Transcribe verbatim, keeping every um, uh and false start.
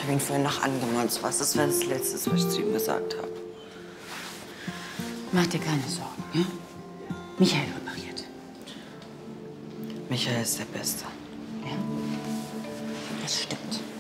Ich habe ihn vorhin noch angemotzt. Was? Das war das Letzte, was ich zu ihm gesagt habe. Mach dir keine Sorgen, ja? Michael repariert. Michael ist der Beste. Ja? Das stimmt.